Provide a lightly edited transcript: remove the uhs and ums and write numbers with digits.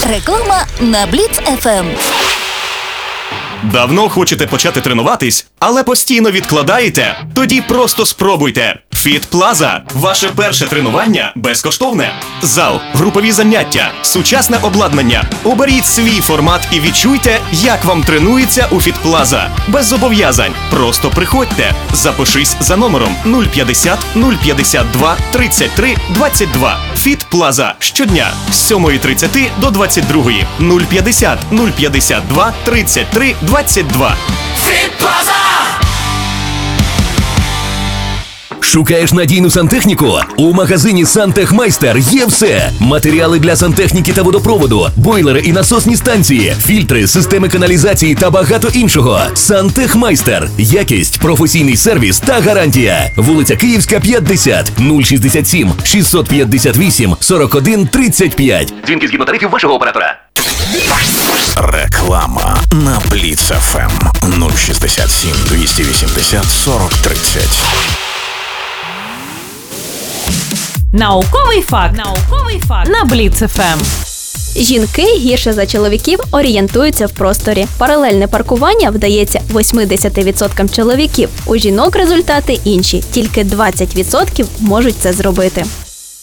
Реклама на Бліц ФМ. Давно хочете почати тренуватись, але постійно відкладаєте? Тоді просто спробуйте. Фіт Плаза – ваше перше тренування безкоштовне. Зал, групові заняття, сучасне обладнання. Оберіть свій формат і відчуйте, як вам тренується у Фіт Плаза. Без зобов'язань. Просто приходьте. Запишись за номером 050 052 33 22. Фіт Плаза. Щодня з 7:30 до 22:00. 050 052 33 22. Фіт Плаза! Шукаєш надійну сантехніку? У магазині «Сантехмайстер» є все. Матеріали для сантехніки та водопроводу, бойлери і насосні станції, фільтри, системи каналізації та багато іншого. «Сантехмайстер». Якість, професійний сервіс та гарантія. Вулиця Київська, 50, 067 658 41 35. Дзвінки згідно тарифів вашого оператора. Реклама на Бліц ФМ 067 280 40 30. Науковий факт на Бліц ФМ. Жінки гірше за чоловіків орієнтуються в просторі. Паралельне паркування вдається 80% чоловіків. У жінок результати інші. Тільки 20% можуть це зробити.